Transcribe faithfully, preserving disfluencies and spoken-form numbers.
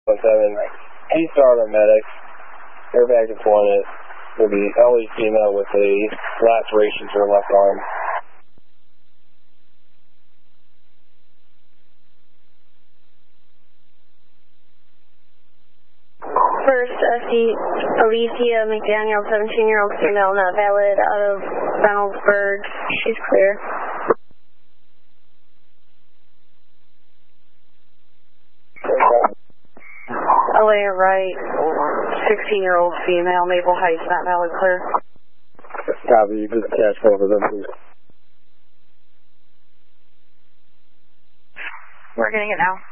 seven. East Medic. Airbag deployment. Will be always female with a laceration to her left arm. First, S C Alicia McDaniel, seventeen-year-old female, not valid, out of Reynoldsburg. She's clear. L A right, sixteen-year-old female, Maple Heights, not valid, clear. Copy, you just catch both of them, please. We're getting it now.